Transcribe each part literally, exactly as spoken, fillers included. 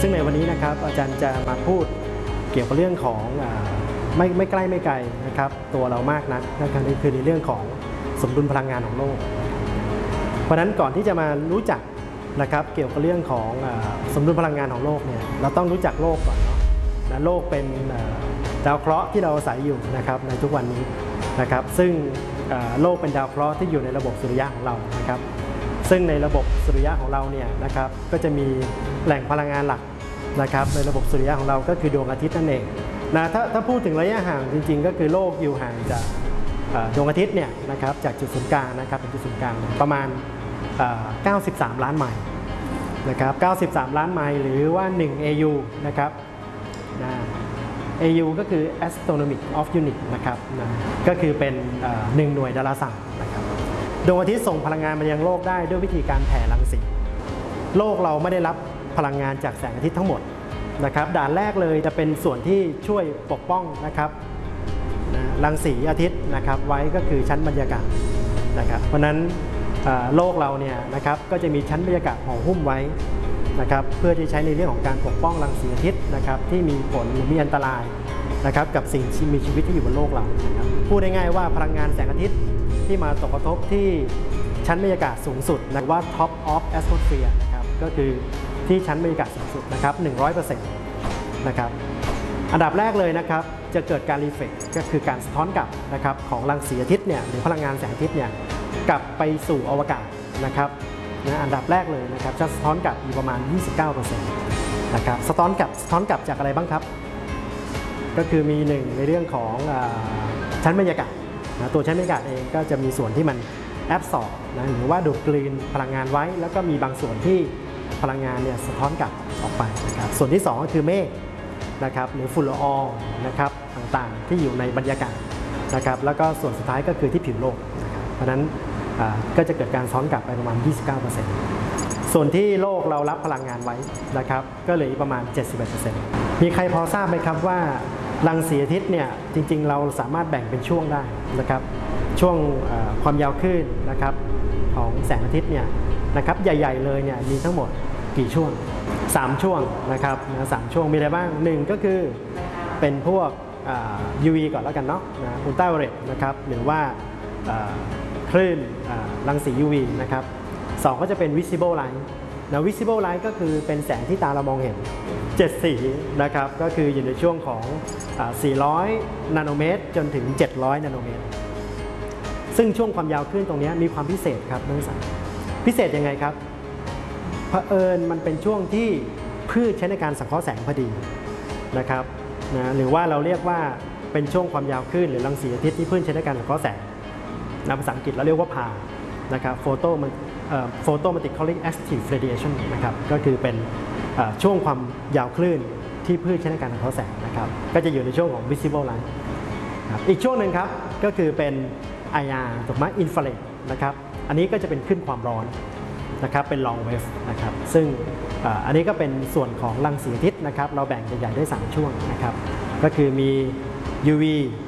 ซึ่งในวันนี้นะครับอาจารย์จะมาพูดเกี่ยวกับเรื่องของไม่ไม่ใกล้ไม่ไกลนะครับตัวเรามากนักนั่นคือในเรื่องของสมดุลพลังงานของโลกเพราะฉะนั้นก่อนที่จะมารู้จักนะครับเกี่ยวกับเรื่องของสมดุลพลังงานของโลกเนี่ยเราต้องรู้จักโลกก่อนเนาะและโลกเป็นดาวเคราะห์ที่เราอาศัยอยู่นะครับในทุกวันนี้นะครับซึ่งโลกเป็นดาวเคราะห์ที่อยู่ในระบบสุริยะของเรานะครับซึ่งในระบบสุริยะของเราเนี่ยนะครับก็จะมีแหล่งพลังงานหลักนะครับในระบบสุริยะของเราก็คือดวงอาทิตย์นั่นเองนะถ้าถ้าพูดถึงระยะห่างจริงๆก็คือโลกอยู่ห่างจากดวงอาทิตย์เนี่ยนะครับจากจุดศูนย์กลางนะครับเป็นจุดศูนย์กลางประมาณเก้าสิบสามล้านไมล์นะครับเก้าสิบสามล้านไมล์หรือว่าหนึ่ง เอ ยู นะครับนะ เอ ยู ก็คือ astronomic of unit นะครับนะก็คือเป็นหนึ่งหน่วยดาราศาสตร์นะครับดวงอาทิตย์ส่งพลังงานมายังโลกได้ด้วยวิธีการแผ่รังสีโลกเราไม่ได้รับพลังงานจากแสงอาทิตย์ทั้งหมดนะครับด่านแรกเลยจะเป็นส่วนที่ช่วยปกป้องนะครับรังสีอาทิตย์นะครับไว้ก็คือชั้นบรรยากาศนะครับเพราะนั้นโลกเราเนี่ยนะครับก็จะมีชั้นบรรยากาศห่อหุ้มไว้นะครับเพื่อที่ใช้ในเรื่องของการปกป้องรังสีอาทิตย์นะครับที่มีผลหรือมีอันตรายนะครับกับสิ่งที่มีชีวิตที่อยู่บนโลกเรานะครับพูดง่ายๆว่าพลังงานแสงอาทิตย์ที่มาตกกระทบที่ชั้นบรรยากาศสูงสุดนะว่า top of atmosphere นะครับก็คือที่ชั้นบรรยากาศสูงสุดนะครับ หนึ่งร้อยเปอร์เซ็นต์ นะครับอันดับแรกเลยนะครับจะเกิดการรีเฟล็กก็คือการสะท้อนกลับนะครับของรังสีอาทิตย์เนี่ยหรือพลังงานแสงอาทิตย์เนี่ยกลับไปสู่อวกาศนะครับนะอันดับแรกเลยนะครับจะสะท้อนกลับอยู่ประมาณ ยี่สิบเก้าเปอร์เซ็นต์ นะครับสะท้อนกลับสะท้อนกลับจากอะไรบ้างครับก็คือมีหนึ่งในเรื่องของชั้นบรรยากาศนะตัวชั้นบรรยากาศเองก็จะมีส่วนที่มันแอบสอบนะหรือว่าดูดกลืนพลังงานไว้แล้วก็มีบางส่วนที่พลังงานเนี่ยสะท้อนกลับออกไปนะครับส่วนที่สองก็คือเมฆนะครับหรือฝุ่นละอองนะครับต่างๆที่อยู่ในบรรยากาศนะครับแล้วก็ส่วนสุดท้ายก็คือที่ผิวโลกนะครับเพราะฉะนั้นก็จะเกิดการสะท้อนกลับไปประมาณ ยี่สิบเก้าเปอร์เซ็นต์ ส่วนที่โลกเรารับพลังงานไว้นะครับก็เหลือประมาณ เจ็ดสิบเอ็ดเปอร์เซ็นต์ มีใครพอทราบไหมครับว่ารังสีอาทิตย์เนี่ยจริงๆเราสามารถแบ่งเป็นช่วงได้นะครับช่วงความยาวคลื่นนะครับของแสงอาทิตย์เนี่ยนะครับใหญ่ๆเลยเนี่ยมีทั้งหมดกี่ช่วงสามช่วงนะครับนะสามช่วงมีอะไรบ้างหนึ่งก็คือเป็นพวก ยู วี ก่อนแล้วกันเนาะนะอุลตราไวโอเลตนะครับหรือว่าคลื่นรังสี ยู วี นะครับสองก็จะเป็น visible light นะ visible light ก็คือเป็นแสงที่ตาเรามองเห็นเจ็ดสีนะครับก็คืออยู่ในช่วงของสี่ร้อยนาโนเมตรจนถึงเจ็ดร้อยนาโนเมตรซึ่งช่วงความยาวคลื่นตรงนี้มีความพิเศษครับนักศึกษาพิเศษยังไงครับเผอิญมันเป็นช่วงที่พืชใช้ในการสังเคราะห์แสงพอดีนะครับนะหรือว่าเราเรียกว่าเป็นช่วงความยาวคลื่นหรือรังสีอาทิตย์ที่พืชใช้ในการสังเคราะห์แสงนะภาษาอังกฤษเราเรียกว่าพานะครับโฟโตมันโฟโตมัติคอลลิ่งแอคทีฟเรดิเอชันนะครับก็คือเป็นช่วงความยาวคลื่นที่พืชใช้ในการสังเคราะห์แสงนะครับก็จะอยู่ในช่วงของ visible light อีกช่วงหนึ่งครับก็คือเป็น ไอ อาร์ ถูกไหมอินฟราเรดนะครับอันนี้ก็จะเป็นคลื่นความร้อนนะครับเป็น long wave นะครับซึ่งอันนี้ก็เป็นส่วนของรังสีอาทิตย์นะครับเราแบ่งใหญ่ๆได้สามช่วงนะครับก็คือมี ยู วี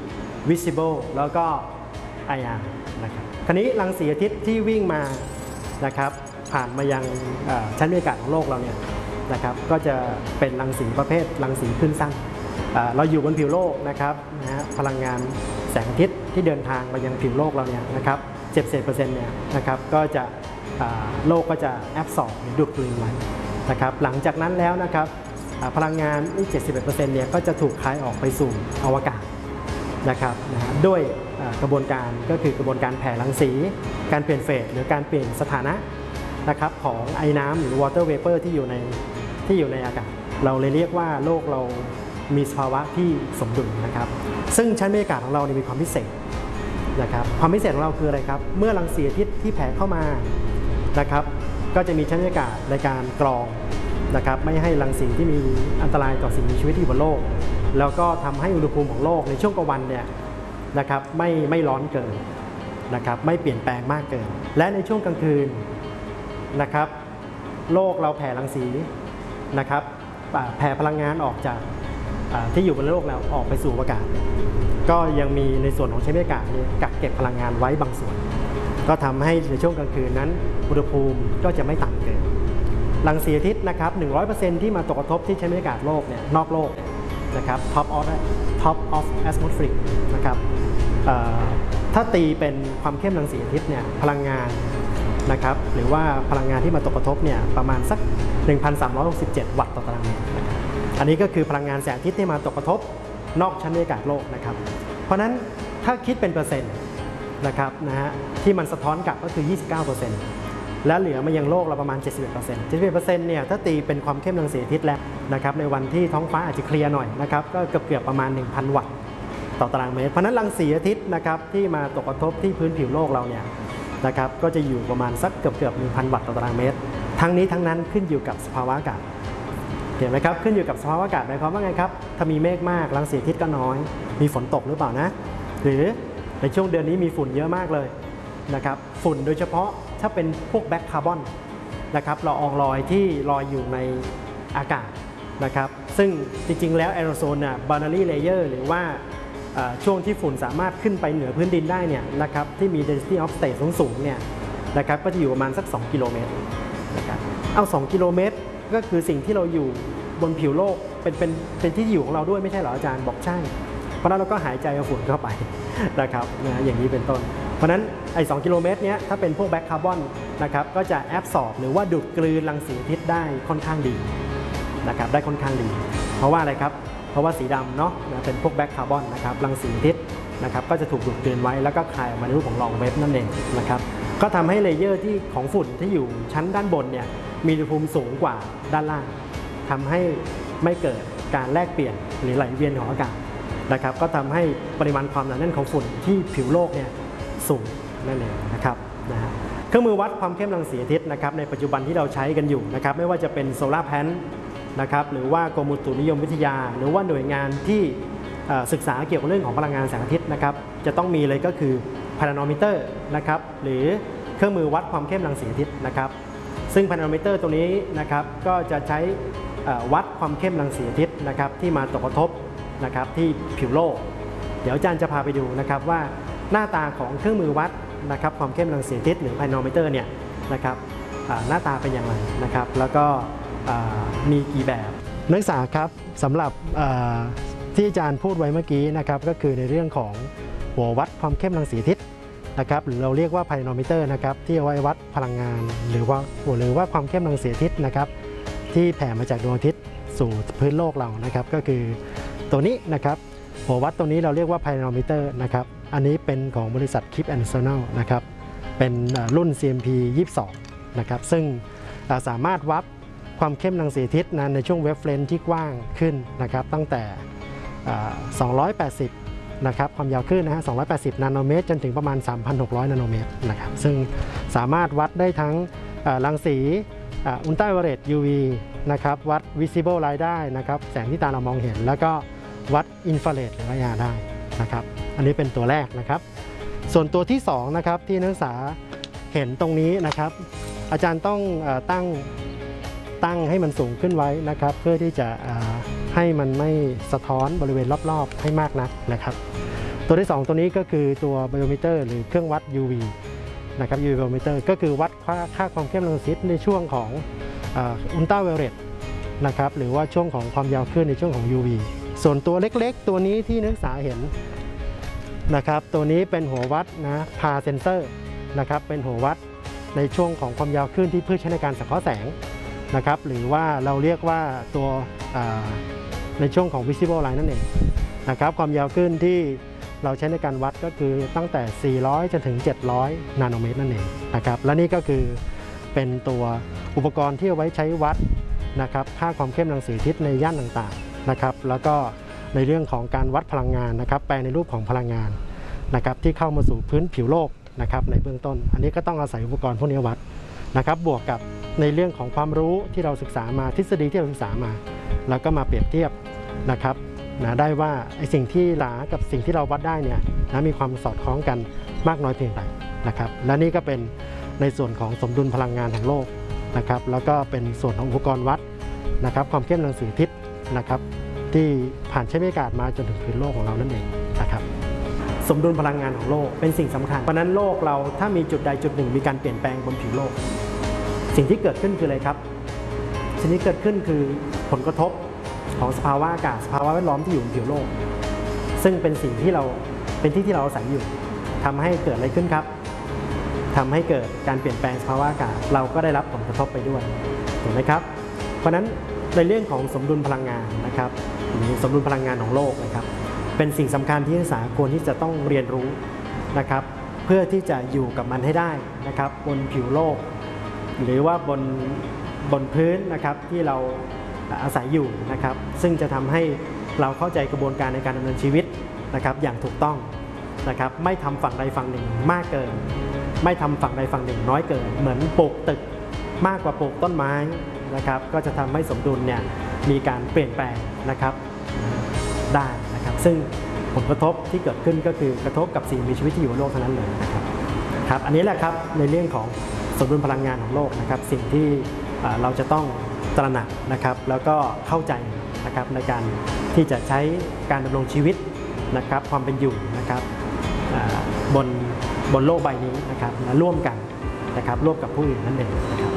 visible แล้วก็ ไอ อาร์ นะครับคราวนี้รังสีอาทิตย์ที่วิ่งมานะครับผ่านมายังชั้นบรรยากาศของโลกเราเนี่ยนะครับก็จะเป็นรังสีประเภทรังสีคลื่นสั้นเราอยู่บนผิวโลกนะครับนะฮะพลังงานแสงอาทิตย์ที่เดินทางมายังผิวโลกเราเนี่ยนะครับเจ็ดสิบเปอร์เซ็นต์เนี่ยนะครับก็จะโลกก็จะแอบสอบหรือดูดกลืนไว้นะครับหลังจากนั้นแล้วนะครับพลังงานที่ เจ็ดสิบเอ็ดเปอร์เซ็นต์ เนี่ยก็จะถูกคายออกไปสู่อวกาศนะครับนะฮะด้วยกระบวนการก็คือกระบวนการแผ่รังสีการเปลี่ยนเฟสหรือการเปลี่ยนสถานะนะครับของไอ้น้ำหรือ water vapor ที่อยู่ในที่อยู่ในอากาศเราเลยเรียกว่าโลกเรามีสภาวะที่สมดุลนะครับซึ่งชั้นบรรยากาศของเรามีความพิเศษนะครับความพิเศษของเราคืออะไรครับเมื่อรังสีอาทิตย์ที่แผ่เข้ามานะครับก็จะมีชั้นบรรยากาศในการกรองนะครับไม่ให้รังสีที่มีอันตรายต่อสิ่งมีชีวิตที่อยู่บนโลกแล้วก็ทำให้อุณหภูมิของโลกในช่วงกลางวันเนี่ยนะครับไม่ไม่ร้อนเกินนะครับไม่เปลี่ยนแปลงมากเกินและในช่วงกลางคืนนะครับโลกเราแผ่รังสีนะครับแผ่พลังงานออกจากที่อยู่บนโลกแล้วออกไปสู่อากาศก็ยังมีในส่วนของชั้นบรรยากาศกักเก็บพลังงานไว้บางส่วนก็ทำให้ในช่วงกลางคืนนั้นอุณหภูมิก็จะไม่ต่ำเกินรังสีอาทิตย์นะครับ หนึ่งร้อยเปอร์เซ็นต์ ที่มาตกกระทบที่ชั้นบรรยากาศโลกเนี่ยนอกโลกนะครับ top of top of atmosphere นะครับถ้าตีเป็นความเข้มรังสีอาทิตย์เนี่ยพลังงานนะครับหรือว่าพลังงานที่มาตกกระทบเนี่ยประมาณสัก หนึ่งพันสามร้อยหกสิบเจ็ด วัตต์ต่อตารางเมตรนะครับอันนี้ก็คือพลังงานแสงอาทิตย์ที่มาตกกระทบนอกชั้นบรรยากาศโลกนะครับเพราะนั้นถ้าคิดเป็นเปอร์เซ็นต์นะครับนะฮะที่มันสะท้อนกลับก็คือ ยี่สิบเก้าเปอร์เซ็นต์ และเหลือมายังโลกเราประมาณ เจ็ดสิบเอ็ดเปอร์เซ็นต์ เจ็ดสิบเอ็ดเปอร์เซ็นต์ เนี่ยถ้าตีเป็นความเข้มรังสีอาทิตย์แล้วนะครับในวันที่ท้องฟ้าอาจจะเคลียร์หน่อยนะครับก็เกือบเกือบประมาณ หนึ่งพัน วัตต์ต่อตารางเมตรเพราะนั้นรังสีอาทิตย์นะครับที่มาตกกระทบที่พื้นผิวโลกเราเนี่ยนะครับก็จะอยู่ประมาณสักเกือบเกือบ หนึ่งพัน วัตต์ต่อตารางเมตรทั้งนี้ทั้งนั้นขึ้นอยู่กับสภาวะอากาศเห็นไหมครับขึ้นอยู่กับสภาวะอากาศหมายความว่าไงครับถ้ามีเมฆมากรังสีอาทิตย์ก็น้อยมีฝนตกหรือเปล่านะหรือในช่วงเดือนนี้มีฝุ่นเยอะมากเลยนะครับฝุ่นโดยเฉพาะถ้าเป็นพวกแบล็คคาร์บอนนะครับละอองลอยที่ลอยอยู่ในอากาศนะครับซึ่งจริงๆแล้วแอโรโซลเนี่ยบานารีเลเยอร์หรือว่าช่วงที่ฝุ่นสามารถขึ้นไปเหนือพื้นดินได้เนี่ยนะครับที่มี density of state สูงๆเนี่ยนะครับก็จะอยู่ประมาณสักสองกิโลเมตรนะครับเอาสองกิโลเมตรก็คือสิ่งที่เราอยู่บนผิวโลกเป็นเป็นเป็นที่อยู่ของเราด้วยไม่ใช่เหรออาจารย์บอกใช่เพราะนั้นเราก็หายใจเอาฝุ่นเข้าไปนะครับนะอย่างนี้เป็นต้นเพราะนั้นไอ้สองกิโลเมตรเนี้ยถ้าเป็นพวกแบล็คคาร์บอนนะครับก็จะแอบสอบหรือว่าดูดกลืนรังสีอาทิตย์ได้ค่อนข้างดีนะครับได้ค่อนข้างดีเพราะว่าอะไรครับเพราะว่าสีดำเนาะเป็นพวกแบล็คคาร์บอนนะครับรังสีอาทิตย์นะครับก็จะถูกดูดกลืนไว้แล้วก็คายออกมาในรูปของรองเวฟนั่นเองนะครับก็ทำให้เลเยอร์ที่ของฝุ่นที่อยู่ชั้นด้านบนเนี่ยมีอุณหภูมิสูงกว่าด้านล่างทำให้ไม่เกิดการแลกเปลี่ยนหรือไหลเวียนของอากาศนะครับก็ทำให้ปริมาณความหนาแน่นของฝุ่นที่ผิวโลกเนี่ยสูงนั่นเองนะครับนะฮะเครื่องมือวัดความเข้มรังสีอาทิตย์นะครับในปัจจุบันที่เราใช้กันอยู่นะครับไม่ว่าจะเป็นโซลาร์แพนนะครับหรือว่ากรมอุตุนิยมวิทยาหรือว่าหน่วยงานที่ศึกษาเกี่ยวกับเรื่องของพลังงานแสงอาทิตย์นะครับจะต้องมีเลยก็คือพาราโนมิเตอร์นะครับหรือเครื่องมือวัดความเข้มรังสีอาทิตย์นะครับซึ่งพาราโนมิเตอร์ตัวนี้นะครับก็จะใช้วัดความเข้มรังสีอาทิตย์นะครับที่มาตกกระทบนะครับที่ผิวโลกเดี๋ยวอาจารย์จะพาไปดูนะครับว่าหน้าตาของเครื่องมือวัดนะครับความเข้มรังสีอาทิตย์หรือพาราโนมิเตอร์เนี่ยนะครับหน้าตาเป็นอย่างไรนะครับแล้วก็มีกี่แบบนักศึกษาครับสำหรับที่อาจารย์พูดไว้เมื่อกี้นะครับก็คือในเรื่องของหัววัดความเข้มรังสีอาทิตย์นะครับหรือเราเรียกว่าพาราโนมิเตอร์นะครับที่เอาไว้วัดพลังงานหรือว่าหรือว่าความเข้มรังสีอาทิตย์นะครับที่แผ่มาจากดวงอาทิตย์สู่พื้นโลกเรานะครับก็คือตัวนี้นะครับหัววัดตัวนี้เราเรียกว่าพาราโนมิเตอร์นะครับอันนี้เป็นของบริษัท Kip and Snell นะครับเป็นรุ่น ซี เอ็ม พี ยี่สิบสองนะครับซึ่งสามารถวัดความเข้มรังสีอาทิตย์นั้นในช่วงเวฟเลนส์ที่กว้างขึ้นนะครับตั้งแต่สองร้อยแปดสิบนะครับความยาวคลื่นนะฮะสองร้อยแปดสิบนาโนเมตรจนถึงประมาณ สามพันหกร้อย นาโนเมตรนะครับซึ่งสามารถวัดได้ทั้งรังสีอุลตราไวโอเลต ยู วี นะครับวัด visible light ได้นะครับแสงที่ตาเรามองเห็นแล้วก็วัดอินฟราเรดหรือ ไอ อาร์ ได้นะครับอันนี้เป็นตัวแรกนะครับส่วนตัวที่สองนะครับที่นักศึกษาเห็นตรงนี้นะครับอาจารย์ต้องตั้งตั้งให้มันสูงขึ้นไว้นะครับเพื่อที่จะให้มันไม่สะท้อนบริเวณรอบๆให้มากนักนะครับตัวที่สองตัวนี้ก็คือตัวไบโอมิเตอร์หรือเครื่องวัด ยู วี นะครับ ยู วี ไบโอมิเตอร์ก็คือวัดค่าค่าความเข้มรังสีในช่วงของอุลตราไวโอเลตนะครับหรือว่าช่วงของความยาวคลื่นในช่วงของ ยู วี ส่วนตัวเล็กๆตัวนี้ที่นักศึกษาเห็นนะครับตัวนี้เป็นหัววัดนะพาเซนเซอร์นะครับเป็นหัววัดในช่วงของความยาวคลื่นที่เพื่อใช้ในการสังเคราะห์แสงนะครับหรือว่าเราเรียกว่าตัวในช่วงของ visible light นั่นเองนะครับความยาวคลื่นที่เราใช้ในการวัดก็คือตั้งแต่สี่ร้อยจนถึงเจ็ดร้อยนาโนเมตรนั่นเองนะครับและนี่ก็คือเป็นตัวอุปกรณ์ที่เอาไว้ใช้วัดนะครับค่าความเข้มรังสีอาทิตย์ในย่านต่างๆนะครับแล้วก็ในเรื่องของการวัดพลังงานนะครับแปลในรูปของพลังงานนะครับที่เข้ามาสู่พื้นผิวโลกนะครับในเบื้องต้นอันนี้ก็ต้องอาศัยอุปกรณ์พวกนี้วัดนะครับบวกกับในเรื่องของความรู้ที่เราศึกษามาทฤษฎีที่เราศึกษามาแล้วก็มาเปรียบเทียบนะครับนะได้ว่าไอ้สิ่งที่หลากับสิ่งที่เราวัดได้เนี่ยนะมีความสอดคล้องกันมากน้อยเพียงใดนะครับและนี่ก็เป็นในส่วนของสมดุลพลังงานของโลกนะครับแล้วก็เป็นส่วนของอุปกรณ์วัดนะครับความเข้มรังสีอาทิตย์นะครับที่ผ่านชั้นบรรยากาศมาจนถึงพื้นโลกของเรานั่นเองนะครับสมดุลพลังงานของโลกเป็นสิ่งสำคัญเพราะนั้นโลกเราถ้ามีจุดใดจุดหนึ่งมีการเปลี่ยนแปลงบนผิวโลกสิ่งที่เกิดขึ้นคืออะไรครับสิ่งที่เกิดขึ้นคือผลกระทบของสภาวะอากาศสภาวะแวดล้อมที่อยู่บนผิวโลกซึ่งเป็นสิ่งที่เราเป็นที่ที่เราอาศัยอยู่ทำให้เกิดอะไรขึ้นครับทำให้เกิดการเปลี่ยนแปลงสภาวะอากาศเราก็ได้รับผลกระทบไปด้วยถูกไหมครับเพราะฉะนั้นในเรื่องของสมดุลพลังงานนะครับหรือสมดุลพลังงานของโลกนะครับเป็นสิ่งสำคัญที่นักศึกษาควรที่จะต้องเรียนรู้นะครับเพื่อที่จะอยู่กับมันให้ได้นะครับบนผิวโลกหรือว่าบนบนพื้นนะครับที่เราอาศัยอยู่นะครับซึ่งจะทำให้เราเข้าใจกระบวนการในการดำเนินชีวิตนะครับอย่างถูกต้องนะครับไม่ทำฝั่งใดฝั่งหนึ่งมากเกินไม่ทำฝั่งใดฝั่งหนึ่งน้อยเกินเหมือนปลูกตึกมากกว่าปลูกต้นไม้นะครับก็จะทำให้สมดุลเนี่ยมีการเปลี่ยนแปลงนะครับได้นะครับซึ่งผลกระทบที่เกิดขึ้นก็คือกระทบกับสิ่งมีชีวิตที่อยู่บนโลกเท่านั้นเลยนะครับครับอันนี้แหละครับในเรื่องของสมดุลพลังงานของโลกนะครับสิ่งที่เราจะต้องตระหนักนะครับแล้วก็เข้าใจนะครับในการที่จะใช้การดำรงชีวิตนะครับความเป็นอยู่นะครับบนบนโลกใบนี้นะครับร่วมกันนะครับร่วมกับผู้อื่นนั่นเองนะครับ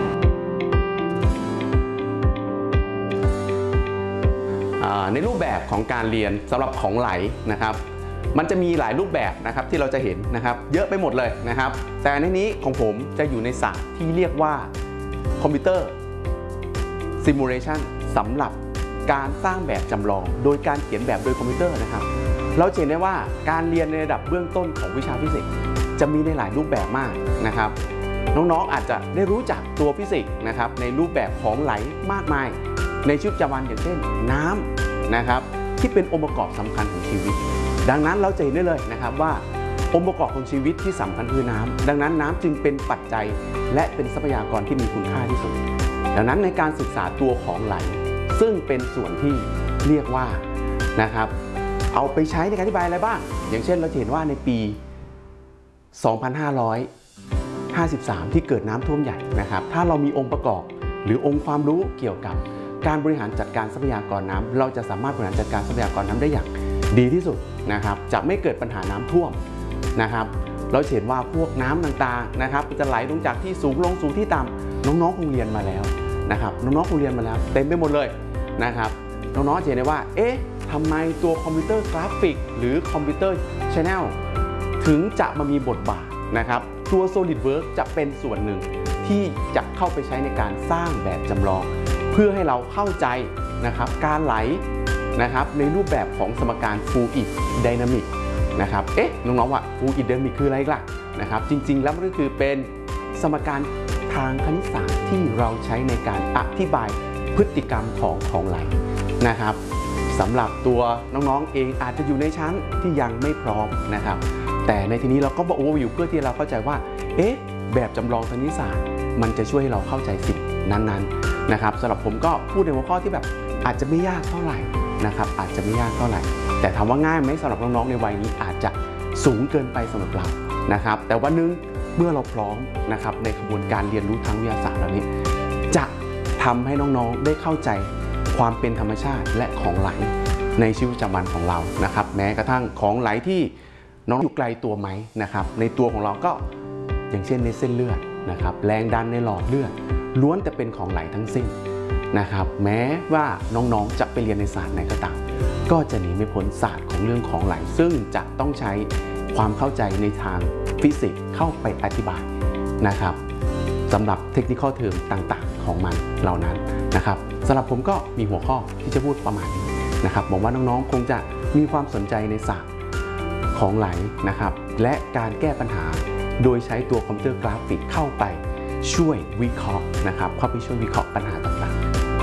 ในรูปแบบของการเรียนสำหรับของไหลนะครับมันจะมีหลายรูปแบบนะครับที่เราจะเห็นนะครับเยอะไปหมดเลยนะครับแต่ในนี้ของผมจะอยู่ในศาสตร์ที่เรียกว่าคอมพิวเตอร์ซิมูเลชันสำหรับการสร้างแบบจำลองโดยการเขียนแบบโดยคอมพิวเตอร์นะครับเราเห็นได้ว่าการเรียนในระดับเบื้องต้นของวิชาฟิสิกส์จะมีในหลายรูปแบบมากนะครับน้องๆอาจจะได้รู้จักตัวฟิสิกส์นะครับในรูปแบบของไหลมากมายในชีวิตประจำวันอย่างเช่นน้ำนะครับที่เป็นองค์ประกอบสำคัญของชีวิตดังนั้นเราจะเห็นได้เลยนะครับว่าองค์ประกอบของชีวิตที่สำคัญคือน้ำดังนั้นน้ำจึงเป็นปัจจัยและเป็นทรัพยากรที่มีคุณค่าที่สุดดังนั้นในการศึกษาตัวของไหลซึ่งเป็นส่วนที่เรียกว่านะครับเอาไปใช้ในการอธิบายอะไรบ้างอย่างเช่นเราเห็นว่าในปี สองพันห้าร้อยห้าสิบสาม ที่เกิดน้ำท่วมใหญ่นะครับถ้าเรามีองค์ประกอบหรือองค์ความรู้เกี่ยวกับการบริหารจัดการทรัพยากรน้ำเราจะสามารถบริหารจัดการทรัพยากรน้ำได้อย่างดีที่สุดนะครับจะไม่เกิดปัญหาน้ำท่วมนะครับเราเห็นว่าพวกน้ำต่างๆนะครับจะไหลลงจากที่สูงลงสู่ที่ต่ำน้องๆคงเรียนมาแล้วนะครับน้องๆคงเรียนมาแล้วเต็มไปหมดเลยนะครับน้องๆจะเห็นได้ว่าเอ๊ะทำไมตัวคอมพิวเตอร์กราฟิกหรือคอมพิวเตอร์ชแนลถึงจะมามีบทบาทนะครับตัว SolidWorks จะเป็นส่วนหนึ่งที่จะเข้าไปใช้ในการสร้างแบบจำลองเพื่อให้เราเข้าใจนะครับการไหลนะครับในรูปแบบของสมการ Fluid Dynamic นะครับเอ๊ะน้องๆว่า Fluid Dynamic คืออะไรล่ะนะครับจริงๆแล้วมันก็คือเป็นสมการทางคณิตศาสตร์ที่เราใช้ในการอธิบายพฤติกรรมของของไหลนะครับสำหรับตัวน้องๆเองอาจจะอยู่ในชั้นที่ยังไม่พร้อมนะครับแต่ในที่นี้เราก็บอกโอ้อยู่เพื่อที่เราเข้าใจว่าเอ๊ะแบบจำลองคณิตศาสตร์มันจะช่วยให้เราเข้าใจสิ่งนั้นๆนะครับสำหรับผมก็พูดในหัวข้อที่แบบอาจจะไม่ยากเท่าไหร่นะครับอาจจะไม่ยากเท่าไหร่แต่ถามว่าง่ายไหมสำหรับน้องๆในวัยนี้อาจจะสูงเกินไปสำหรับเรานะครับแต่วันนึงเมื่อเราพร้อมนะครับในกระบวนการเรียนรู้ทางวิทยาศาสตร์เหล่านี้จะทำให้น้องๆได้เข้าใจความเป็นธรรมชาติและของไหลในชีวิตประจำวันของเรานะครับแม้กระทั่งของไหลที่น้องอยู่ไกลตัวไหมนะครับในตัวของเราก็อย่างเช่นในเส้นเลือดนะครับแรงดันในหลอดเลือดล้วนแต่เป็นของไหลทั้งสิ้นนะครับแม้ว่าน้องๆจะไปเรียนในศาสตร์ไหนก็ตามก็จะหนีไม่พ้นศาสตร์ของเรื่องของไหลซึ่งจะต้องใช้ความเข้าใจในทางฟิสิกส์เข้าไปอธิบายนะครับสำหรับเทคนิคเทอมต่างๆของมันเหล่านั้นนะครับสำหรับผมก็มีหัวข้อที่จะพูดประมาณนี้นะครับบอกว่าน้องๆคงจะมีความสนใจในศาสตร์ของไหลนะครับและการแก้ปัญหาโดยใช้ตัวคอมพิวเตอร์กราฟิกเข้าไปช่วยวิเคราะห์นะครับเข้าไปช่วยวิเคราะห์ปัญหาต่างๆ